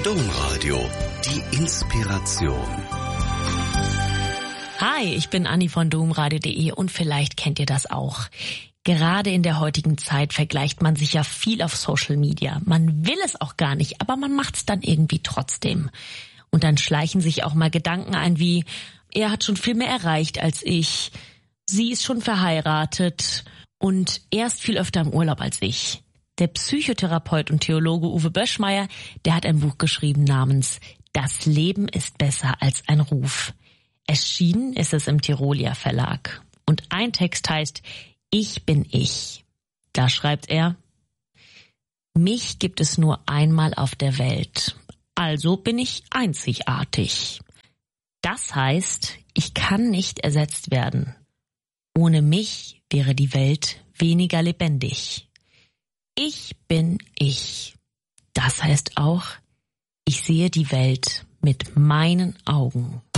Domradio, die Inspiration. Hi, ich bin Anni von domradio.de und vielleicht kennt ihr das auch. Gerade in der heutigen Zeit vergleicht man sich ja viel auf Social Media. Man will es auch gar nicht, aber man macht es dann irgendwie trotzdem. Und dann schleichen sich auch mal Gedanken ein wie, er hat schon viel mehr erreicht als ich, sie ist schon verheiratet und er ist viel öfter im Urlaub als ich. Der Psychotherapeut und Theologe Uwe Böschmeier, der hat ein Buch geschrieben namens Das Leben ist besser als ein Ruf. Erschienen ist es im Tirolia Verlag. Und ein Text heißt Ich bin ich. Da schreibt er: Mich gibt es nur einmal auf der Welt. Also bin ich einzigartig. Das heißt, ich kann nicht ersetzt werden. Ohne mich wäre die Welt weniger lebendig. Ich bin ich. Das heißt auch, ich sehe die Welt mit meinen Augen.